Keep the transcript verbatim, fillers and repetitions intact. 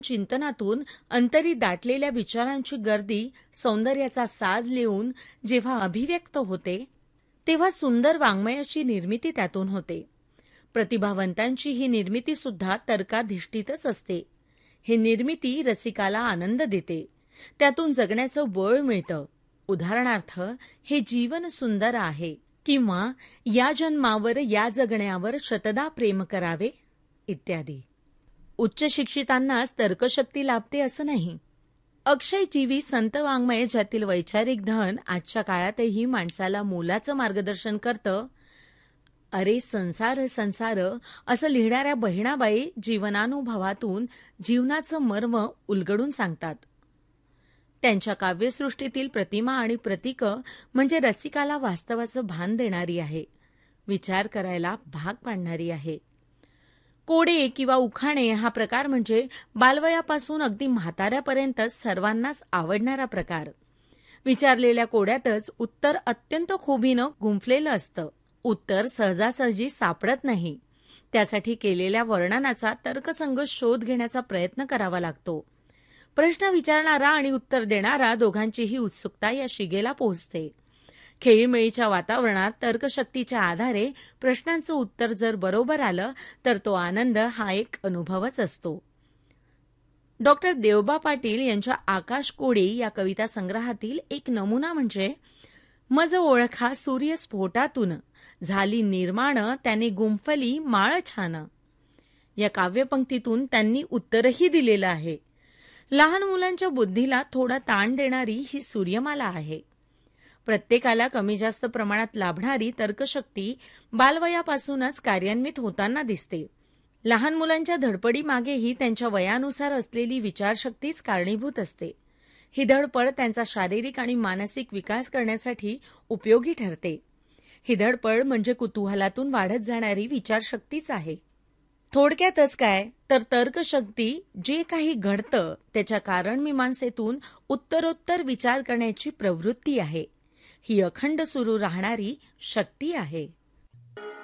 चिंतनातून अंतरी दाटलेल्या विचारांची गर्दी सौंदर्याचा साज लिहून जेव्हा अभिव्यक्त होते तेव्हा सुंदर वाङ्मयाची निर्मिती त्यातून होते. प्रतिभावंतांची ही निर्मिती सुद्धा तर्काधिष्ठितच असते. ही निर्मिती रसिकाला आनंद देते, त्यातून जगण्याचं बळ मिळतं. उदाहरणार्थ, हे जीवन सुंदर आहे किंवा या जन्मावर या जगण्यावर शतदा प्रेम करावे इत्यादी. उच्च शिक्षितांनाच तर्कशक्ती लाभते असं नाही. अक्षयजीवी संत वाङ्मय ज्यातील वैचारिक धन आजच्या काळातही माणसाला मोलाचं मार्गदर्शन करतं. अरे संसार संसार असं लिहिणाऱ्या बहिणाबाई जीवनानुभवातून जीवनाचं मर्म उलगडून सांगतात. त्यांच्या काव्यसृष्टीतील प्रतिमा आणि प्रतीकं म्हणजे रसिकाला वास्तवाचं भान देणारी आहे, विचार करायला भाग पाडणारी आहे. कोडे किंवा उखाणे हा प्रकार म्हणजे बालवयापासून अगदी म्हाताऱ्यापर्यंतच सर्वांनाच आवडणारा प्रकार. विचारलेल्या कोड्यातच उत्तर अत्यंत खुबीनं गुंफलेलं असतं. उत्तर सहजासहजी सापडत नाही. त्यासाठी केलेल्या वर्णनाचा तर्कसंगत शोध घेण्याचा प्रयत्न करावा लागतो. प्रश्न विचारणारा आणि उत्तर देणारा दोघांचीही उत्सुकता या शिगेला पोहोचते. खेळीमेळीच्या वातावरणात तर्कशक्तीच्या आधारे प्रश्नांचं उत्तर जर बरोबर आलं तर तो आनंद हा एक अनुभवच असतो. डॉक्टर देवबा पाटील यांच्या आकाश कोडी या कविता संग्रहातील एक नमुना म्हणजे मज ओळखा सूर्यस्फोटातून झाली निर्माण त्याने गुंफली माळ छान. या काव्यपंक्तीतून त्यांनी उत्तरही दिलेलं आहे. लहान मुलांच्या बुद्धीला थोडा ताण देणारी ही सूर्यमाला आहे. प्रत्येकाला कमी जास्त प्रमाणात लाभणारी तर्कशक्ती बालवयापासूनच कार्यान्वित होताना दिसते. लहान मुलांच्या धडपडीमागेही त्यांच्या वयानुसार असलेली विचारशक्तीच कारणीभूत असते. ही धडपड त्यांचा शारीरिक आणि मानसिक विकास करण्यासाठी उपयोगी ठरते. ही धडपड म्हणजे कुतूहलातून वाढत जाणारी विचारशक्तीच आहे. थोडक्यातच काय तर तर्कशक्ती जे काही घडतं त्याच्या कारणमीमांसेतून उत्तरोत्तर विचार करण्याची प्रवृत्ती आहे. ही अखंड सुरू राहणारी शक्ती आहे.